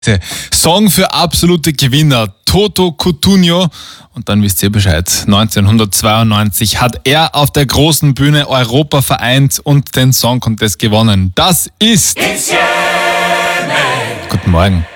Song für absolute Gewinner, Toto Cutugno. Und dann wisst ihr Bescheid, 1992 hat er auf der großen Bühne Europa vereint und den Song Contest gewonnen. Das ist... Guten Morgen.